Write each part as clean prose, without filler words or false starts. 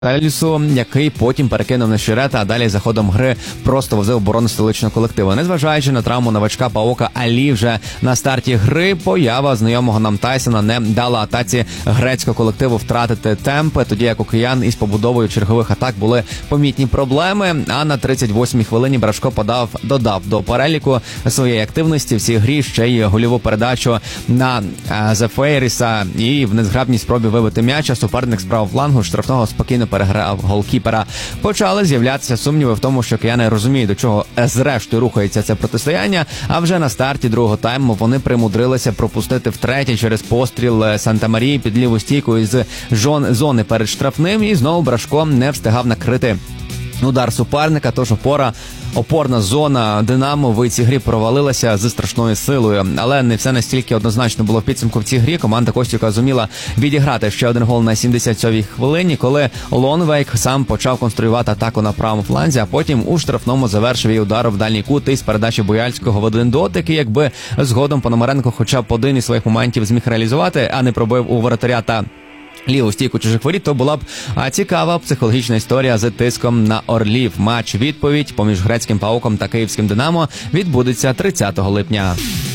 Елісу, який потім перекинув на Щерета, а далі за ходом гри просто возив оборону столичного колективу. Незважаючи на травму новачка Паока Алі вже на старті гри, поява знайомого нам Тайсона не дала атаці грецького колективу втратити темпи, тоді як у киян із побудовою чергових атак були помітні проблеми, а на 38-й хвилині Брашко додав до переліку своєї активності в цій грі ще й гольову передачу на Зефейріса, і в незграбній спробі вибити м'яча суперник з правого флангу штрафного спокійно переграв голкіпера. Почали з'являтися сумніви в тому, що кияни розуміють, до чого зрештою рухається це протистояння, а вже на старті другого тайму вони примудрилися пропустити втретє через постріл Санта-Марії під ліву стійку із зони перед штрафним, і знову Брашко не встигав накрити удар суперника, тож опорна зона «Динамо» в цій грі провалилася зі страшною силою. Але не все настільки однозначно було в підсумку в цій грі. Команда Костюка зуміла відіграти ще один гол на 77-й хвилині, коли Лонвейк сам почав конструювати атаку на правому фланзі, а потім у штрафному завершив її удар в дальній кут із передачі Буяльського в один дотик. І якби згодом Пономаренко хоча б один із своїх моментів зміг реалізувати, а не пробив у воротаря та ліву стійку чужих воріт, то була б цікава психологічна історія з тиском на орлів. Матч-відповідь поміж грецьким Паоком та київським Динамо відбудеться 30 липня.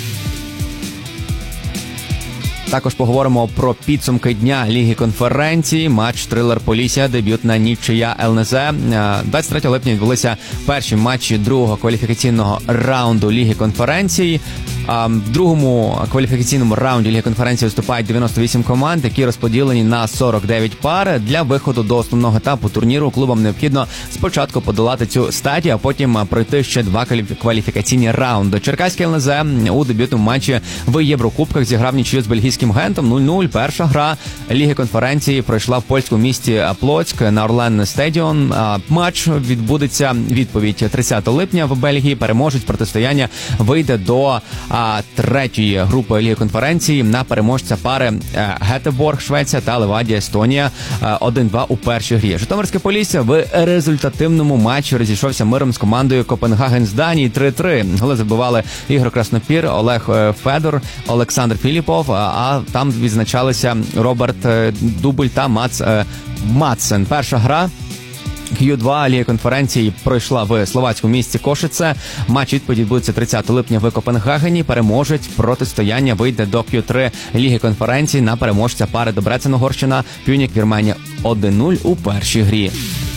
Також поговоримо про підсумки дня Ліги конференції. Матч Трилер Полісся, дебютна нічия ЛНЗ. 23 липня відбулися перші матчі другого кваліфікаційного раунду Ліги конференції. В другому кваліфікаційному раунді Ліги конференції виступають 98 команд, які розподілені на 49 пар. Для виходу до основного етапу турніру клубам необхідно спочатку подолати цю стадію, а потім пройти ще два кваліфікаційні раунди. Черкаський ЛНЗ у дебютному матчі в Єврокубках зіграв нічию з бельгійським Гентом 0-0. Перша гра Ліги конференції пройшла в польському місті Плоцьк на Орлен Стадіон. Матч відбудеться відповідь 30 липня в Бельгії. Переможець протистояння вийде до третьої групи Ліги конференції на переможця пари Гетеборг, Швеція та Левадія, Естонія 1-2 у першій грі. Житомирське Полісся в результативному матчі розійшовся миром з командою Копенгаген з Данії 3-3. Голи забивали Ігор Краснопір, Олег Федор, Олександр Філіпов, а там відзначалися Роберт Дубль та Мац Матсен. Перша гра Q2 Ліги конференції пройшла в словацькому місті Кошице. Матч відповіді відбудеться 30 липня в Копенгагені. Переможець протистояння вийде до Q3 Ліги конференції на переможця пари Добрецен-Угорщина, Пюнік Вірменія 1-0 у першій грі.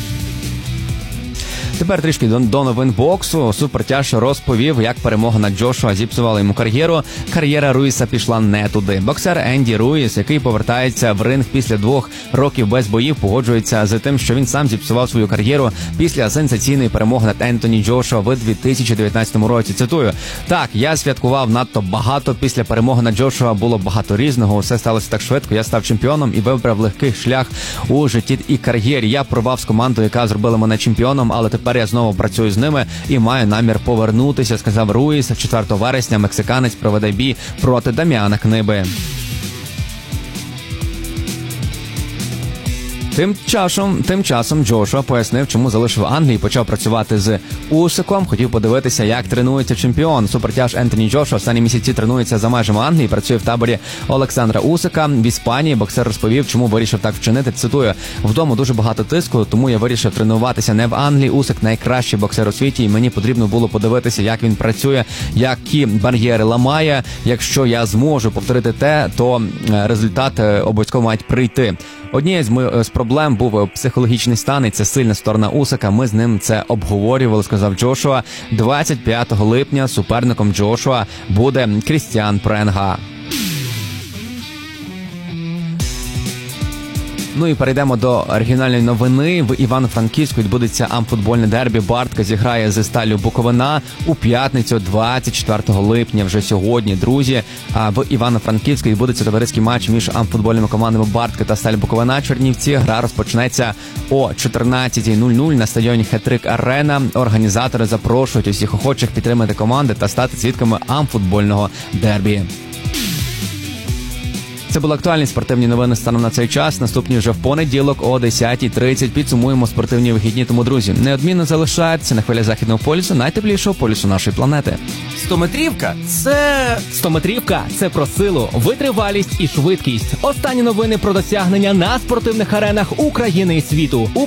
Тепер трішки до новин боксу. Супертяж розповів, як перемога над Джошуа зіпсувала йому кар'єру. Кар'єра Руїса пішла не туди. Боксер Енді Руїс, який повертається в ринг після 2 років без боїв, погоджується з тим, що він сам зіпсував свою кар'єру після сенсаційної перемоги над Ентоні Джошуа в 2019 році. Цитую: «Так, я святкував надто багато. Після перемоги над Джошуа було багато різного. Все сталося так швидко. Я став чемпіоном і вибрав легкий шлях у житті і кар'єрі. Я порвав з командою, яка зробила мене чемпіоном, але тепер я знову працюю з ними і маю намір повернутися», сказав Руїс. 4 вересня мексиканець проведе бій проти Дам'яна Книби. Тим часом Джошуа пояснив, чому залишив Англію і почав працювати з Усиком. Хотів подивитися, як тренується чемпіон. Супертяж Ентоні Джошуа останні місяці тренується за межами Англії, працює в таборі Олександра Усика в Іспанії. Боксер розповів, чому вирішив так вчинити. Цитую: «Вдома дуже багато тиску, тому я вирішив тренуватися не в Англії. Усик найкращий боксер у світі, і мені потрібно було подивитися, як він працює, які бар'єри ламає. Якщо я зможу повторити те, то результат обов'язково мають прийти». Однією з проблем був психологічний стан, і це сильна сторона Усика. Ми з ним це обговорювали, сказав Джошуа. 25 липня суперником Джошуа буде Крістіан Пренга. Ну і перейдемо до оригінальної новини. В Івано-Франківську відбудеться амфутбольне дербі. Бартка зіграє зі Сталлю Буковина у п'ятницю 24 липня, вже сьогодні, друзі. А в Івано-Франківську відбудеться товариський матч між амфутбольними командами Бартка та Сталь Буковина Чернівці. Гра розпочнеться о 14:00 на стадіоні Хет-Трик Арена. Організатори запрошують усіх охочих підтримати команди та стати свідками амфутбольного дербі. Це були актуальні спортивні новини станом на цей час. Наступні вже в понеділок о 10:30. Підсумуємо спортивні вихідні. Тому, друзі, неодмінно залишайтеся на хвилі Західного полюсу, найтеплішого полюсу нашої планети. 100-метрівка – це... 100-метрівка – це про силу, витривалість і швидкість. Останні новини про досягнення на спортивних аренах України і світу.